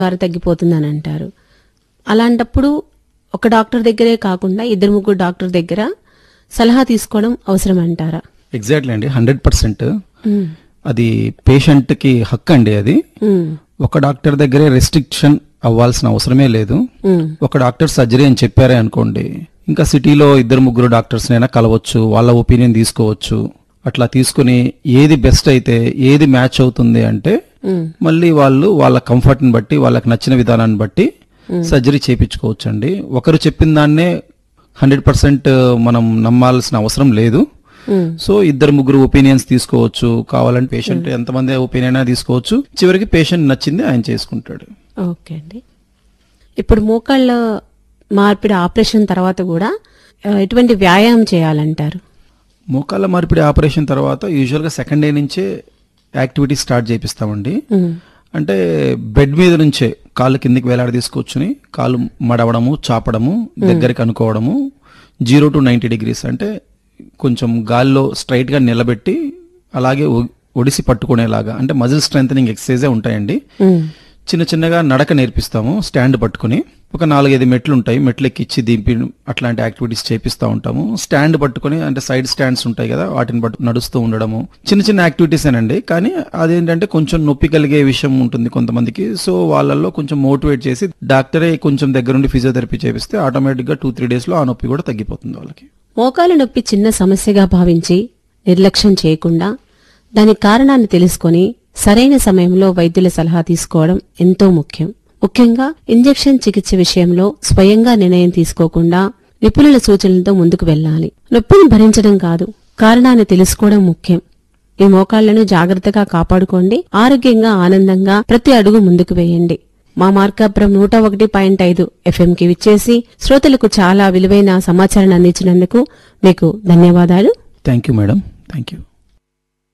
వారు తగ్గిపోతుందని అంటారు. అలాంటప్పుడు ఒక డాక్టర్ దగ్గరే కాకుండా 2-3 డాక్టర్ దగ్గర సలహా తీసుకోవడం అవసరం అంటారా? ఎగ్జాక్ట్లీ అండి, 100%. అది పేషెంట్ కి హక్కు అండి. అది ఒక డాక్టర్ దగ్గరే రెస్ట్రిక్షన్ అవ్వాల్సిన అవసరమే లేదు. ఒక డాక్టర్ సర్జరీ అని చెప్పారే అనుకోండి, ఇంకా సిటీలో 2-3 డాక్టర్స్ నైనా కలవచ్చు, వాళ్ళ ఒపీనియన్ తీసుకోవచ్చు. అట్లా తీసుకుని ఏది బెస్ట్ అయితే, ఏది మ్యాచ్ అవుతుంది అంటే మళ్ళీ వాళ్ళు వాళ్ళ కంఫర్ట్ ని బట్టి, వాళ్ళకి నచ్చిన విధానాన్ని బట్టి సర్జరీ చేయించుకోవచ్చు అండి. ఒకరు చెప్పిన దాన్నే 100% మనం నమ్మాల్సిన అవసరం లేదు. సో 2-3 ఒపీనియన్స్ తీసుకోవచ్చు. కావాలంటే పేషెంట్ ఎంతమంది ఒపీనియన్ తీసుకోవచ్చు. చివరికి పేషెంట్ నచ్చింది ఆయన చేసుకుంటాడు. ఓకే అండి. ఇప్పుడు మోకాళ్ళ మార్పిడి ఆపరేషన్ తర్వాత కూడా ఎటువంటి వ్యాయామం చేయాలంటారు? మోకాళ్ళ మార్పిడి ఆపరేషన్ తర్వాత యూజువల్ గా సెకండ్ డే నుంచే యాక్టివిటీ స్టార్ట్ చేపిస్తామండి. అంటే బెడ్ మీద నుంచే కాళ్ళు కిందికి వేలాడ తీసుకొచ్చుని కాళ్ళు మడవడము, చాపడము, దగ్గరికి అనుకోవడము, 0 to 90 degrees అంటే కొంచెం గాల్లో స్ట్రైట్ గా నిలబెట్టి అలాగే ఒడిసి పట్టుకునేలాగా, అంటే మజిల్ స్ట్రెంథనింగ్ ఎక్సర్సైజే ఉంటాయండి. చిన్న చిన్నగా నడక నేర్పిస్తాము స్టాండ్ పట్టుకుని. ఒక 4-5 మెట్లు ఉంటాయి, మెట్లు ఎక్కిచ్చి దింపి అట్లాంటి యాక్టివిటీస్ చేపిస్తూ ఉంటాము. స్టాండ్ పట్టుకుని, అంటే సైడ్ స్టాండ్స్ ఉంటాయి కదా, వాటిని పట్టు నడుస్తూ ఉండడము. చిన్న చిన్న యాక్టివిటీస్ ఏనండి, కానీ అదేంటంటే కొంచెం నొప్పి కలిగే విషయం ఉంటుంది కొంతమందికి. సో వాళ్ళల్లో కొంచెం మోటివేట్ చేసి డాక్టరే కొంచెం దగ్గరుండి ఫిజియోథెరపీ చేపిస్తే ఆటోమేటిక్ గా 2-3 days లో ఆ నొప్పి కూడా తగ్గిపోతుంది వాళ్ళకి. మోకాలు నొప్పి చిన్న సమస్యగా భావించి నిర్లక్ష్యం చేయకుండా దాని కారణాన్ని తెలుసుకొని సరైన సమయంలో వైద్యుల సలహా తీసుకోవడం ఎంతో ముఖ్యం. ముఖ్యంగా ఇంజెక్షన్ చికిత్స విషయంలో స్వయంగా నిర్ణయం తీసుకోకుండా నిపుణుల సూచనలతో ముందుకు వెళ్లాలి. నొప్పిని భరించడం కాదు, కారణాన్ని తెలుసుకోవడం ముఖ్యం. ఈ మోకాళ్లను జాగ్రత్తగా కాపాడుకోండి. ఆరోగ్యంగా, ఆనందంగా ప్రతి అడుగు ముందుకు వేయండి. మా మార్కాపురం 101.5 FM కి విచ్చేసి శ్రోతలకు చాలా విలువైన సమాచారాన్ని అందించినందుకు మీకు ధన్యవాదాలు. Thank you madam. Thank you.